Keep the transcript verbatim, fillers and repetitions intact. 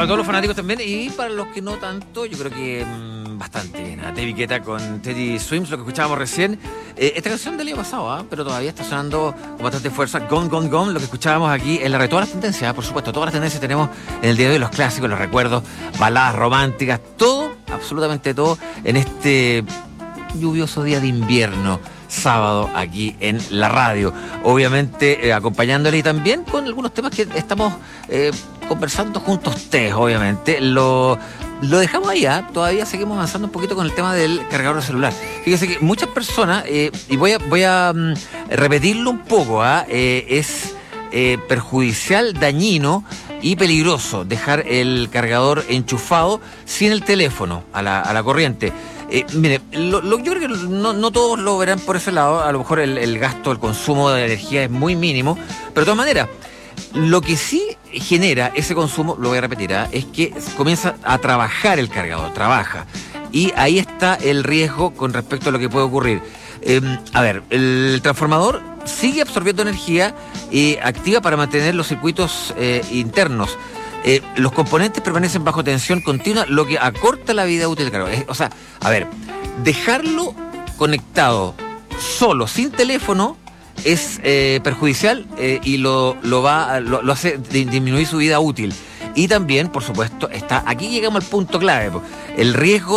para todos los fanáticos también y para los que no tanto, yo creo que mmm, bastante bien. ¿eh? David Guetta con Teddy Swims, lo que escuchábamos recién. Eh, esta canción del año pasado, ¿eh? pero todavía está sonando con bastante fuerza. Gone, Gone, Gone, lo que escuchábamos aquí en la red. Todas las tendencias, ¿eh? por supuesto, todas las tendencias tenemos en el día de hoy, los clásicos, los recuerdos, baladas románticas, todo, absolutamente todo, en este lluvioso día de invierno. Sábado aquí en la radio, obviamente eh, acompañándole y también con algunos temas que estamos eh, conversando juntos ustedes, obviamente lo, lo dejamos ahí, ¿eh? Todavía seguimos avanzando un poquito con el tema del cargador de celular. Fíjese que muchas personas, eh, y voy a, voy a um, repetirlo un poco, ¿eh? Eh, es eh, perjudicial, dañino y peligroso dejar el cargador enchufado sin el teléfono a la, a la corriente. Eh, mire, lo, lo, yo creo que no, no todos lo verán por ese lado. A lo mejor el, el gasto, el consumo de energía es muy mínimo, pero de todas maneras, lo que sí genera ese consumo, lo voy a repetir, ¿eh? es que comienza a trabajar el cargador, trabaja. Y ahí está el riesgo con respecto a lo que puede ocurrir. Eh, a ver, el transformador sigue absorbiendo energía y activa para mantener los circuitos eh, internos. Eh, los componentes permanecen bajo tensión continua, lo que acorta la vida útil del cargador. Es, o sea, a ver, dejarlo conectado solo, sin teléfono, es eh, perjudicial eh, y lo, lo, va, lo, lo hace disminuir su vida útil. Y también, por supuesto, está aquí llegamos al punto clave, el riesgo